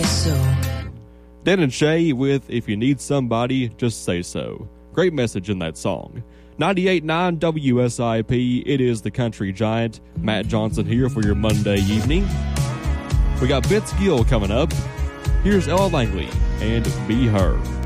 Dan and Shay with If You Need Somebody, Just Say So. Great message in that song. 98.9 WSIP, it is the country giant. Matt Johnson here for your Monday evening. We got Vince Gill coming up. Here's Ella Langley and Be Her.